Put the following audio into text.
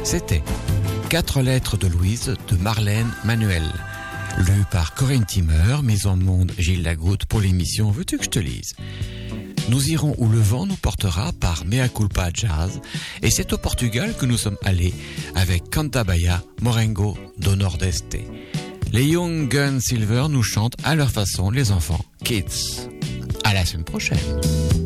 C'était 4 lettres de Louise de Marlène Manuel, lu par Corinne Timmer, mise en monde Gilles Lagoutte pour l'émission Veux-tu que je te lise? Nous irons où le vent nous portera par Mea Culpa Jazz, et c'est au Portugal que nous sommes allés avec Cantabaya Morengo do Nordeste. Les Young Gun Silver nous chantent à leur façon les enfants Kids. À la semaine prochaine.